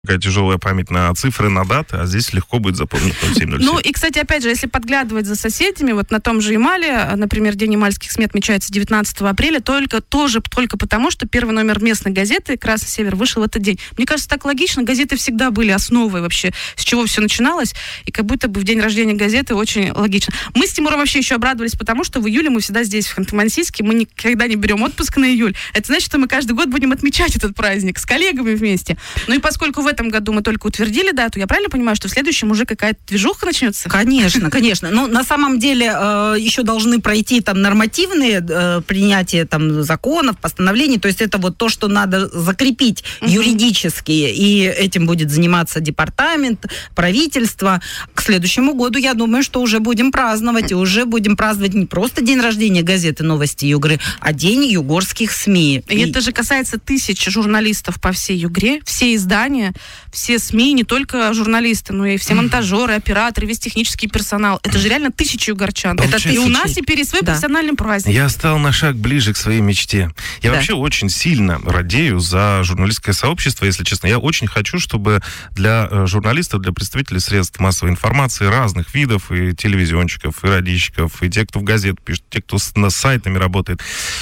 Такая тяжелая память на цифры, на даты, а здесь легко будет запомнить 0707. Ну и, кстати, опять же, если подглядывать за соседями, вот на том же Ямале, например, День ямальских СМИ отмечается 19 апреля, только потому, что первый номер местной газеты «Красный Север» вышел в этот день. Мне кажется, так логично, газеты всегда были основой вообще, с чего все начиналось, и как будто бы в день рождения газеты очень логично. Мы с Тимуром вообще еще обрадовались, потому что в июле мы всегда здесь, в Ханты-Мансийске, мы никогда не берем отпуск на июль. Это значит, что мы каждый год будем отмечать этот праздник с коллегами вместе. Ну и поскольку в этом году мы только утвердили дату, я правильно понимаю, что в следующем уже какая-то движуха начнется? Конечно. Ну, на самом деле, еще должны пройти там нормативные принятия там законов, постановлений, то есть это вот то, что надо закрепить юридически, и этим будет заниматься департамент, правительство. К следующему году, я думаю, что уже будем праздновать, и уже будем праздновать не просто день рождения газеты «Новости Югры», а день югорских СМИ. И это же касается тысяч журналистов по всей Югре, все издания, все СМИ, не только журналисты, но и все монтажеры, операторы, весь технический персонал. Это же реально тысячи югорчан. Получается, это и у нас теперь и свой профессиональный праздник. Я стал на шаг ближе к своей мечте. Я вообще очень сильно радею за журналистское сообщество, если честно. Я очень хочу, чтобы для журналистов, для представителей средств массовой информации разных видов, и телевизионщиков, и радищиков, и те, кто в газет пишет, те, кто с сайтами работает,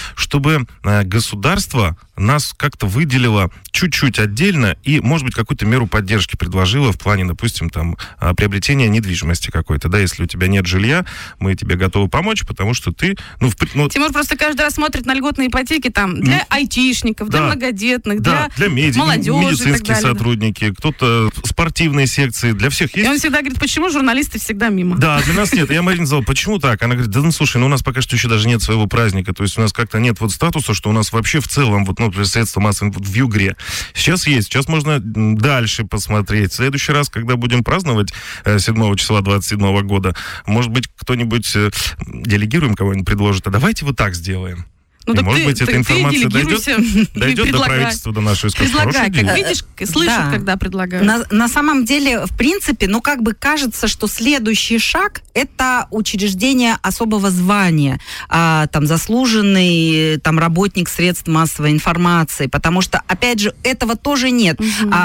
чтобы государство нас как-то выделило чуть-чуть отдельно и, может быть, какую-то меру поддержки предложило в плане, допустим, там, приобретения недвижимости какой-то, да, если у тебя нет жилья, мы тебе готовы помочь, потому что ты, Тимур просто каждый раз смотрит на льготные ипотеки там для айтишников, для многодетных, для молодежи, медицинские сотрудники, кто-то спортивные секции, для всех есть. И он всегда говорит, почему журналисты всегда мимо? Да, для нас нет. Я Марина сказала, почему так? Она говорит, слушай, у нас пока что еще даже нет своего праздника, то есть у нас как-то нет вот статуса, что у нас вообще в целом средства массовой в Югре. Сейчас есть, сейчас можно дальше посмотреть. В следующий раз, когда будем праздновать 7 числа 27 года, может быть, кто-нибудь делегируем кого-нибудь предложит, а давайте вот так сделаем. Ну, может быть, эта информация дойдет до правительства, до нашего искусства. Предлагай, как видишь, слышат, когда предлагают. На самом деле, в принципе, кажется, что следующий шаг – это учреждение особого звания, там, заслуженный там, работник средств массовой информации, потому что, опять же, этого тоже нет.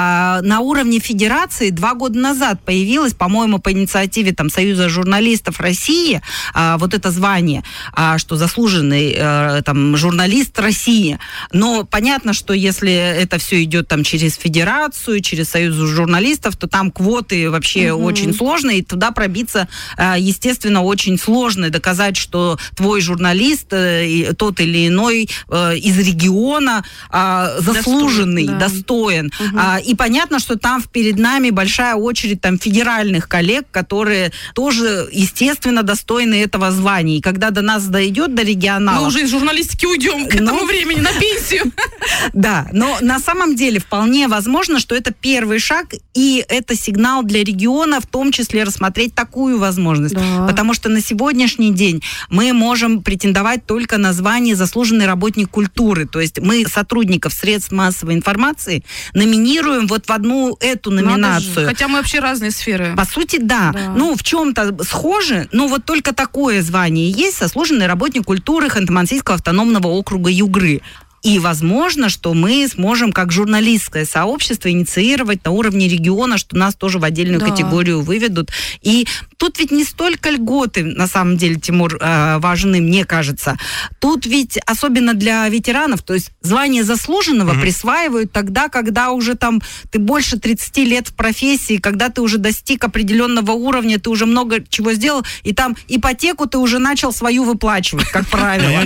На уровне федерации 2 года назад появилось, по-моему, по инициативе там, Союза журналистов России, вот это звание, что заслуженный там, журналист России. Но понятно, что если это все идет там через федерацию, через союз журналистов, то там квоты вообще очень сложно, и туда пробиться, естественно, очень сложно. И доказать, что твой журналист, тот или иной из региона заслуженный, достоин. И понятно, что там перед нами большая очередь там федеральных коллег, которые тоже, естественно, достойны этого звания. И когда до нас дойдет, до регионала... Мы уже из журналистики уйдем к этому времени на пенсию. Да, но на самом деле вполне возможно, что это первый шаг, и это сигнал для региона, в том числе рассмотреть такую возможность. Да. Потому что на сегодняшний день мы можем претендовать только на звание заслуженный работник культуры. То есть мы сотрудников средств массовой информации номинируем вот в одну эту номинацию. Хотя мы вообще разные сферы. По сути, да. В чем-то схожи, но вот только такое звание есть, заслуженный работник культуры Ханты-Мансийского автономного округа Югры. И возможно, что мы сможем как журналистское сообщество инициировать на уровне региона, что нас тоже в отдельную категорию выведут. И тут ведь не столько льготы, на самом деле, Тимур, важны, мне кажется. Тут ведь, особенно для ветеранов, то есть звание заслуженного присваивают тогда, когда уже там ты больше 30 лет в профессии, когда ты уже достиг определенного уровня, ты уже много чего сделал, и там ипотеку ты уже начал свою выплачивать, как правило.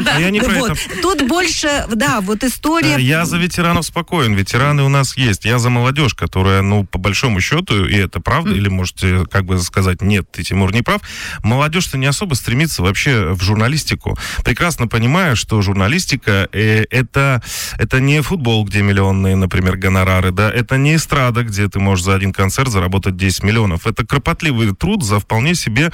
Тут больше, вот история... Я за ветеранов спокоен. Ветераны у нас есть. Я за молодежь, которая, по большому счету, и это правда, или можете как бы сказать, нет, ты, Тимур, не прав, молодежь-то не особо стремится вообще в журналистику. Прекрасно понимаю, что журналистика это не футбол, где миллионные, например, гонорары, да, это не эстрада, где ты можешь за один концерт заработать 10 миллионов. Это кропотливый труд за вполне себе,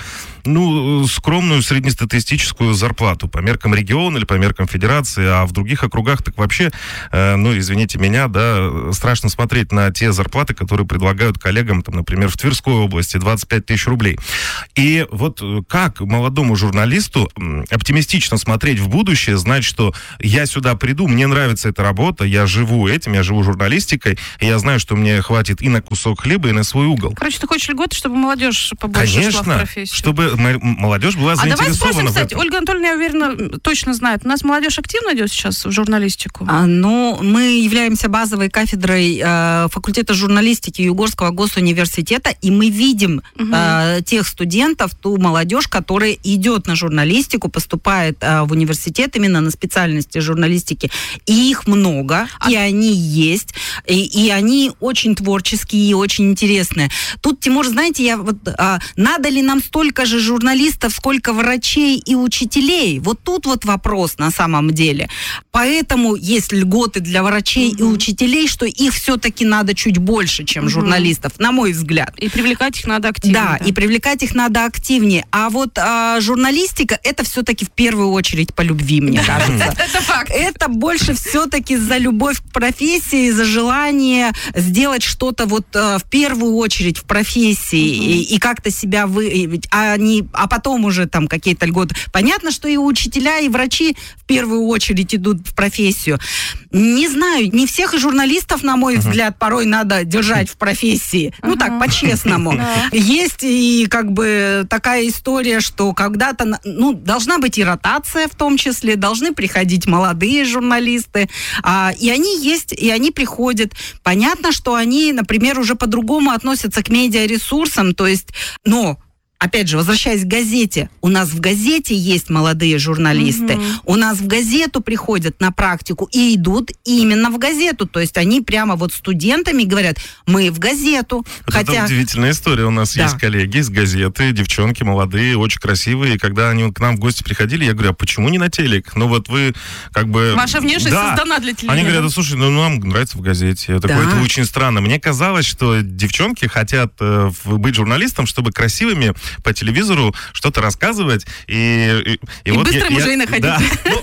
скромную среднестатистическую зарплату по меркам региона или по меркам федерации, а в других округах так вообще, извините меня, да, страшно смотреть на те зарплаты, которые предлагают коллегам, там, например, в Тверской области, 25 тысяч рублей. И вот как молодому журналисту оптимистично смотреть в будущее, знать, что я сюда приду, мне нравится эта работа, я живу этим, я живу журналистикой, и я знаю, что мне хватит и на кусок хлеба, и на свой угол. Короче, ты хочешь льготы, чтобы молодежь побольше шла в профессию? Чтобы молодежь была заинтересована. Давай спросим, в кстати, этом. Ольга Анатольевна, я уверена, точно знает. У нас молодежь активно идет сейчас в журналистику? Мы являемся базовой кафедрой факультета журналистики Югорского госуниверситета, и мы видим тех студентов, ту молодежь, которая идет на журналистику, поступает в университет именно на специальности журналистики. И их много, и они есть, и они очень творческие и очень интересные. Тут, Тимур, знаете, надо ли нам столько же журналистов, сколько врачей и учителей? Вот тут вот вопрос на самом деле. Поэтому есть льготы для врачей и учителей, что их все-таки надо чуть больше, чем журналистов, на мой взгляд. И привлекать их надо активнее. Да, и привлекать их надо активнее. А вот журналистика, это все-таки в первую очередь по любви, мне кажется. Это факт. Это больше все-таки за любовь к профессии, за желание сделать что-то вот в первую очередь в профессии и как-то себя выявить, а потом уже там какие-то льготы. Понятно, что и учителя, и врачи в первую очередь идут в профессию. Не знаю, не всех журналистов, на мой взгляд, порой надо держать в профессии. Ну так, по-честному. Есть и как бы такая история, что когда-то, должна быть и ротация в том числе, должны приходить молодые журналисты, и они есть, и они приходят. Понятно, что они, например, уже по-другому относятся к медиаресурсам, то есть, опять же, возвращаясь к газете, у нас в газете есть молодые журналисты, у нас в газету приходят на практику и идут именно в газету, то есть они прямо вот студентами говорят, мы в газету. Это удивительная история, у нас есть коллеги из газеты, девчонки молодые, очень красивые, и когда они к нам в гости приходили, я говорю, а почему не на телек? вы как бы... Ваша внешность создана для телевизора. Они говорят, слушай, нам нравится в газете. Я такой, это очень странно. Мне казалось, что девчонки хотят быть журналистом, чтобы красивыми по телевизору что-то рассказывать и вот быстро мужей находить. Да,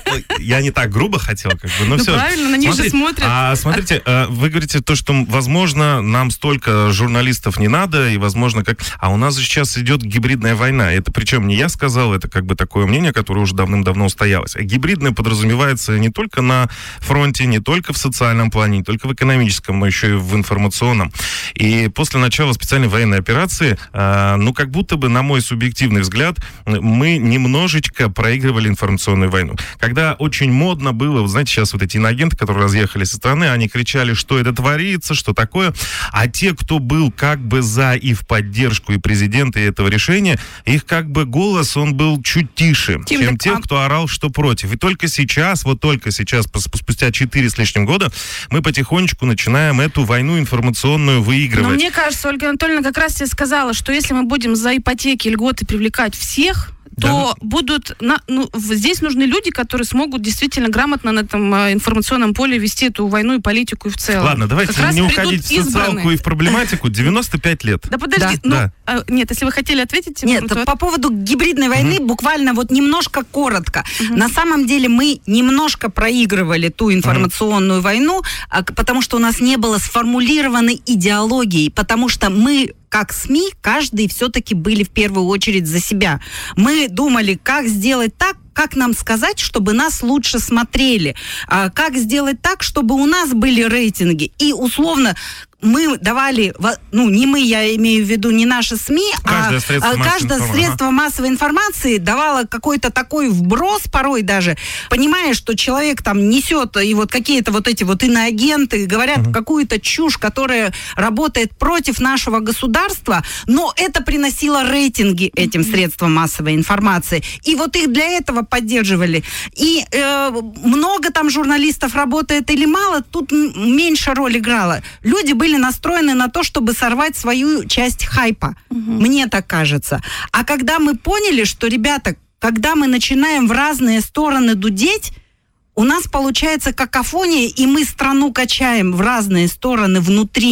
я не так грубо хотел, но все. Правильно, на них же смотрят. Смотрите, вы говорите то, что, возможно, нам столько журналистов не надо, и, возможно, а у нас же сейчас идет гибридная война. Это причем не я сказал, это как бы такое мнение, которое уже давным-давно устоялось. А гибридная подразумевается не только на фронте, не только в социальном плане, не только в экономическом, но еще и в информационном. И после начала специальной военной операции, как будто бы, на мой субъективный взгляд, мы немножечко проигрывали информационную войну. Когда очень модно было, вы знаете, сейчас вот эти иноагенты, которые разъехались со страны, они кричали, что это творится, что такое, а те, кто был как бы за и в поддержку и президента, и этого решения, их как бы голос, он был чуть тише, чем тех, кто орал, что против. И только сейчас, спустя 4 с лишним года, мы потихонечку начинаем эту войну информационную выигрывать. Но мне кажется, Ольга Анатольевна как раз тебе сказала, что если мы будем за ипотеки, льготы привлекать всех, то будут... здесь нужны люди, которые смогут действительно грамотно на этом информационном поле вести эту войну и политику и в целом. Ладно, давайте не уходить в социалку и в проблематику. 95 лет. Да подожди, нет, если вы хотели ответить... Нет, по поводу гибридной войны буквально немножко коротко. На самом деле мы немножко проигрывали ту информационную войну, потому что у нас не было сформулированной идеологии, потому что мы, как СМИ, каждый все-таки были в первую очередь за себя. Мы думали, как сделать так, как нам сказать, чтобы нас лучше смотрели, как сделать так, чтобы у нас были рейтинги. И условно мы давали, не мы, я имею в виду не наши СМИ, каждое средство массовой информации давало какой-то такой вброс порой даже, понимая, что человек там несет, и какие-то эти иноагенты говорят какую-то чушь, которая работает против нашего государства, но это приносило рейтинги этим средствам массовой информации. И их для этого поддерживали. И много там журналистов работает или мало, тут меньше роль играла. Люди были настроены на то, чтобы сорвать свою часть хайпа. Мне так кажется. А когда мы поняли, что, ребята, когда мы начинаем в разные стороны дудеть, у нас получается какофония, и мы страну качаем в разные стороны внутри.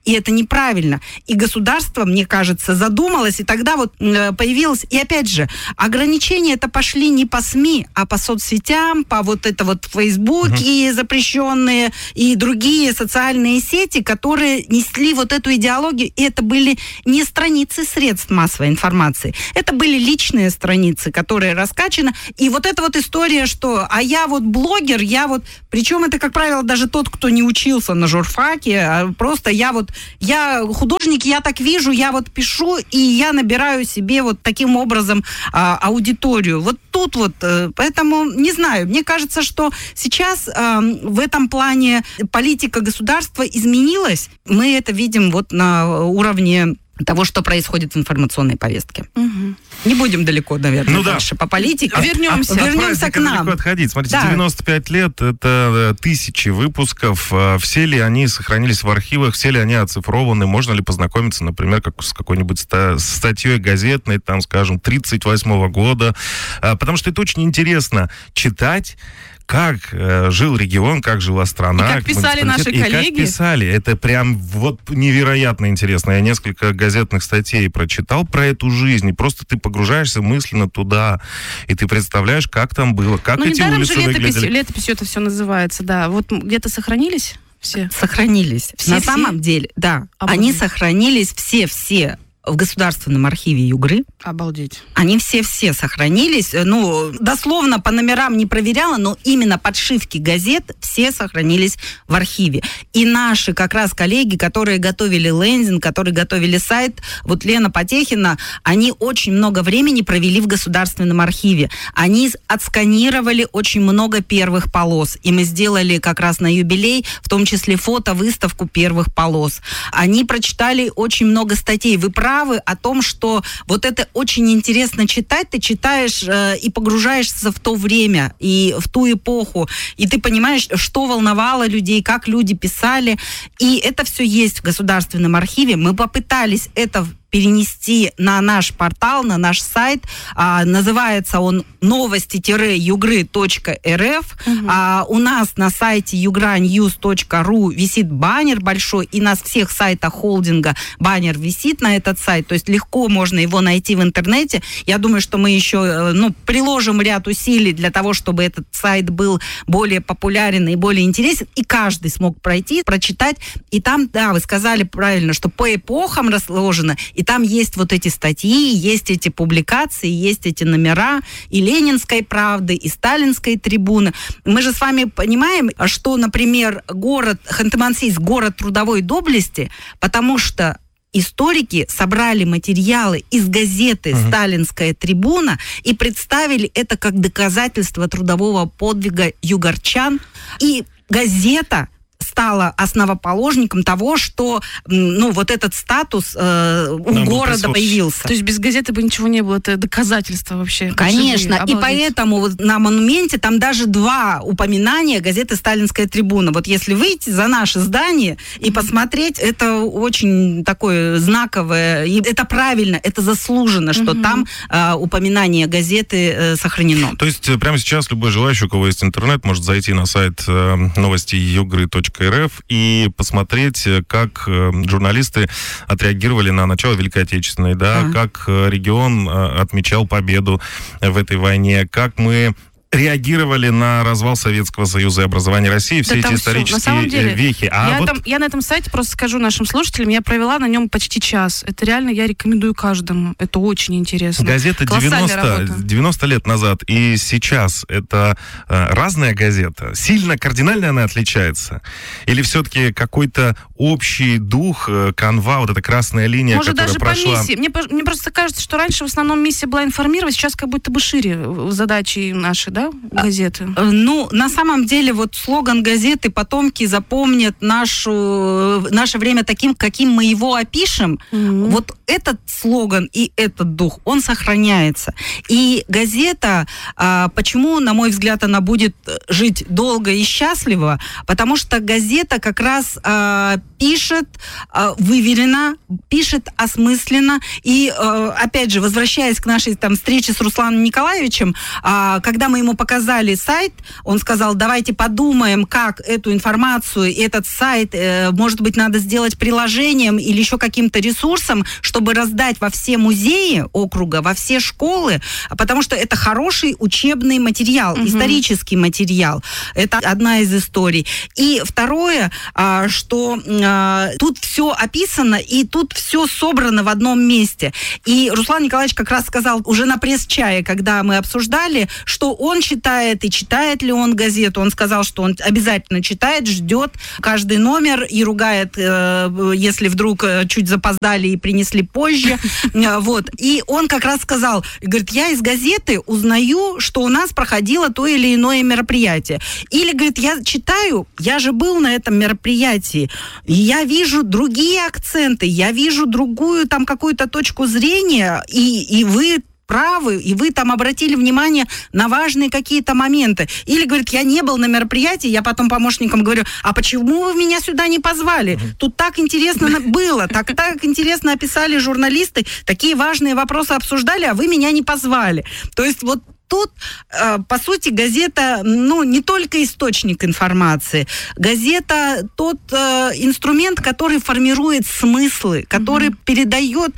И это неправильно. И государство, мне кажется, задумалось, и тогда вот появилось... И опять же, ограничения это пошли не по СМИ, а по соцсетям, по вот это вот Фейсбуке запрещенные и другие социальные сети, которые несли вот эту идеологию. И это были не страницы средств массовой информации. Это были личные страницы, которые раскачаны. И вот эта вот история, что а я вот блогер, я вот... Причем это, как правило, даже тот, кто не учился на журфаке, а просто я художник, я так вижу, я вот пишу, и я набираю себе вот таким образом аудиторию. Вот тут вот, поэтому, не знаю, мне кажется, что сейчас в этом плане политика государства изменилась. Мы это видим вот на уровне того, что происходит в информационной повестке. Угу. Не будем далеко, наверное, дальше по политике. Вернемся к нам. Отходить. Смотрите, 95 лет, это тысячи выпусков. Все ли они сохранились в архивах, все ли они оцифрованы? Можно ли познакомиться, например, с какой-нибудь статьей газетной, там, скажем, 38 года? Потому что это очень интересно читать, как жил регион, как жила страна. И как писали наши коллеги. И как писали. Это прям вот невероятно интересно. Я несколько газетных статей прочитал про эту жизнь. И просто ты погружаешься мысленно туда. И ты представляешь, как там было, как эти улицы выглядели. Летописью это все называется, да. Вот где-то сохранились все? Сохранились. На самом деле, да. Они сохранились все в Государственном архиве Югры. Обалдеть. Они все сохранились. Ну, дословно по номерам не проверяла, но именно подшивки газет все сохранились в архиве. И наши как раз коллеги, которые готовили лендинг, которые готовили сайт, вот Лена Потехина, они очень много времени провели в Государственном архиве. Они отсканировали очень много первых полос. И мы сделали как раз на юбилей, в том числе фото-выставку первых полос. Они прочитали очень много статей. Вы правы о том, что вот это очень интересно читать. Ты читаешь и погружаешься в то время и в ту эпоху, и ты понимаешь, что волновало людей, как люди писали. И это все есть в Государственном архиве. Мы попытались это перенести на наш портал, на наш сайт. Называется он новости-югры.рф. У нас на сайте yugranews.ru висит баннер большой, и на всех сайтах холдинга баннер висит на этот сайт. То есть легко можно его найти в интернете. Я думаю, что мы еще приложим ряд усилий для того, чтобы этот сайт был более популярен и более интересен, и каждый смог пройти, прочитать. И там, да, вы сказали правильно, что по эпохам расложено. И там есть вот эти статьи, есть эти публикации, есть эти номера и Ленинской правды, и Сталинской трибуны. Мы же с вами понимаем, что, например, город Ханты-Мансийск, город трудовой доблести, потому что историки собрали материалы из газеты «Сталинская трибуна» и представили это как доказательство трудового подвига югорчан. И газета стала основоположником того, что вот этот статус у города появился. То есть без газеты бы ничего не было, это доказательство вообще. Конечно, и поэтому вот на монументе там даже 2 упоминания газеты «Сталинская трибуна». Вот если выйти за наше здание и посмотреть, это очень такое знаковое, и это правильно, это заслуженно, что там упоминание газеты сохранено. То есть прямо сейчас любой желающий, у кого есть интернет, может зайти на сайт новости-югры.рф и посмотреть, как журналисты отреагировали на начало Великой Отечественной, как регион отмечал победу в этой войне, как мы реагировали на развал Советского Союза и образование России, все эти исторические вехи. Я на этом сайте просто скажу нашим слушателям, я провела на нем почти час. Это реально я рекомендую каждому. Это очень интересно. Газета 90 лет назад и сейчас это разная газета? Сильно, кардинально она отличается? Или все-таки какой-то общий дух, канва, вот эта красная линия, может, которая даже прошла? По миссии. Мне просто кажется, что раньше в основном миссия была информировать, сейчас как будто бы шире задачи наши, да, газеты? На самом деле, вот слоган газеты «Потомки запомнят наше время таким, каким мы его опишем». Вот этот слоган и этот дух, он сохраняется. И газета, почему, на мой взгляд, она будет жить долго и счастливо? Потому что газета как раз пишет выверенно, пишет осмысленно. И, опять же, возвращаясь к нашей встрече с Русланом Николаевичем, когда мы ему ему показали сайт, он сказал, давайте подумаем, как эту информацию, этот сайт, может быть, надо сделать приложением или еще каким-то ресурсом, чтобы раздать во все музеи округа, во все школы, потому что это хороший учебный материал, исторический материал. Это одна из историй. И второе, что тут все описано, и тут все собрано в одном месте. И Руслан Николаевич как раз сказал уже на пресс-чае, когда мы обсуждали, что он читает и читает ли он газету. Он сказал, что он обязательно читает, ждет каждый номер и ругает, если вдруг чуть запоздали и принесли позже. Вот. И он как раз сказал, говорит, я из газеты узнаю, что у нас проходило то или иное мероприятие. Или, говорит, я читаю, я же был на этом мероприятии, и я вижу другие акценты, я вижу другую там какую-то точку зрения, и вы правы, и вы там обратили внимание на важные какие-то моменты. Или, говорит, я не был на мероприятии, я потом помощникам говорю, а почему вы меня сюда не позвали? Тут так интересно было, так интересно описали журналисты, такие важные вопросы обсуждали, а вы меня не позвали. То есть вот тут, по сути, газета, не только источник информации. Газета тот инструмент, который формирует смыслы, который передает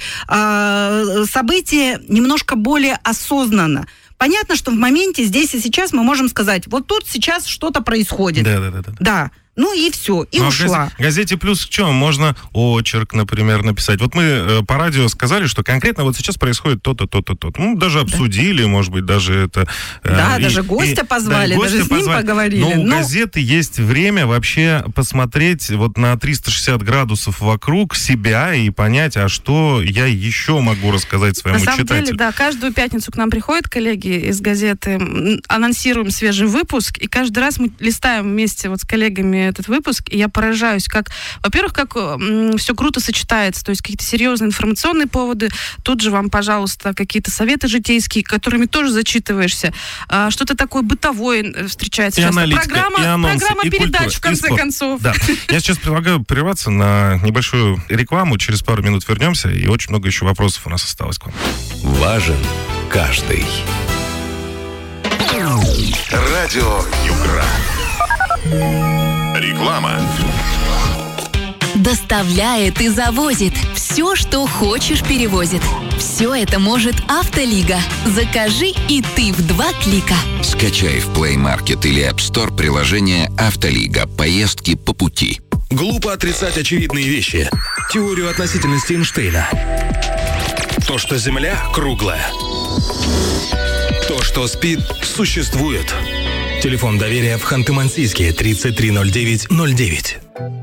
события немножко более осознанно. Понятно, что в моменте, здесь и сейчас мы можем сказать, вот тут сейчас что-то происходит. Да. Ну и все, и ушла. В газете «Плюс» в чем? Можно очерк, например, написать. Вот мы по радио сказали, что конкретно вот сейчас происходит то-то, то-то, то-то. Ну, даже обсудили, может быть, даже это... Да, даже гостя позвали, даже с ним поговорили. Но у газеты есть время вообще посмотреть вот на 360 градусов вокруг себя и понять, а что я еще могу рассказать своему читателю. На самом деле, да, каждую пятницу к нам приходят коллеги из газеты, анонсируем свежий выпуск, и каждый раз мы листаем вместе вот с коллегами этот выпуск, и я поражаюсь, во-первых, как все круто сочетается, то есть какие-то серьезные информационные поводы, тут же вам, пожалуйста, какие-то советы житейские, которыми тоже зачитываешься, что-то такое бытовое встречается. И аналитика, программа, и анонсы, программа и передач, культура, в конце концов. Да. Я сейчас предлагаю прерваться на небольшую рекламу, через пару минут вернемся, и очень много еще вопросов у нас осталось к вам. Важен каждый. Радио Югра. Реклама. Доставляет и завозит. Все, что хочешь, перевозит. Все это может Автолига. Закажи и ты в 2 клика. Скачай в Play Market или App Store приложение «Автолига». Поездки по пути. Глупо отрицать очевидные вещи. Теорию относительности Эйнштейна. То, что Земля круглая. То, что спит, существует. Телефон доверия в Ханты-Мансийске 330909.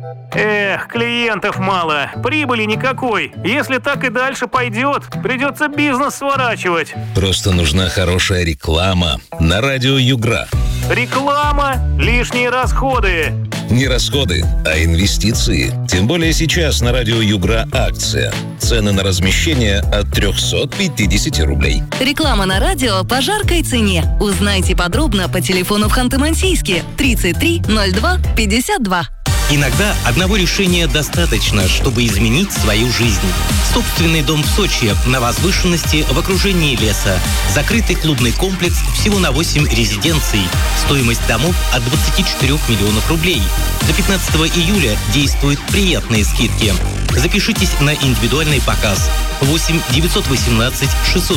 Эх, клиентов мало, прибыли никакой. Если так и дальше пойдет, придется бизнес сворачивать. Просто нужна хорошая реклама на радио Югра. Реклама, лишние расходы. Не расходы, а инвестиции. Тем более сейчас на радио Югра акция. Цены на размещение от 350 рублей. Реклама на радио по жаркой цене. Узнайте подробно по телефону в Ханты-Мансийске 33 02 52. Иногда одного решения достаточно, чтобы изменить свою жизнь. Собственный дом в Сочи на возвышенности в окружении леса. Закрытый клубный комплекс всего на 8 резиденций. Стоимость домов от 24 миллионов рублей. До 15 июля действуют приятные скидки. Запишитесь на индивидуальный показ. 8 918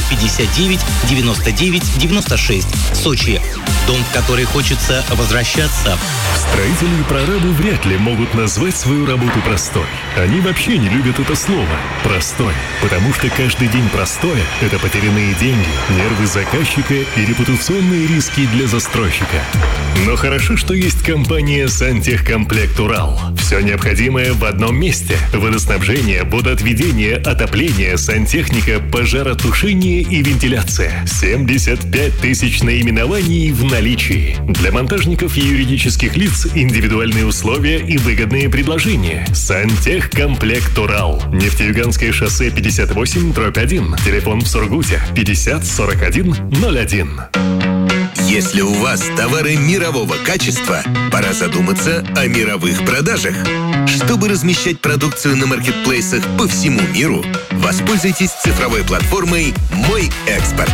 659 99 96. Сочи. Дом, в который хочется возвращаться. Строители и прорабы вряд ли могут назвать свою работу простой. Они вообще не любят это слово «простой», потому что каждый день простое – это потерянные деньги, нервы заказчика и репутационные риски для застройщика. Но хорошо, что есть компания «Сантехкомплект Урал». Все необходимое в одном месте – водоснабжение, водоотведение, отопление, сантехника, пожаротушение и вентиляция. 75 тысяч наименований в наличии. Для монтажников и юридических лиц индивидуальные условия и выгодные предложения. Сантехкомплект Урал. Нефтеюганское шоссе 58/1. Телефон в Сургуте 50 41 01. Если у вас товары мирового качества, пора задуматься о мировых продажах. Чтобы размещать продукцию на маркетплейсах по всему миру, воспользуйтесь цифровой платформой «Мой экспорт».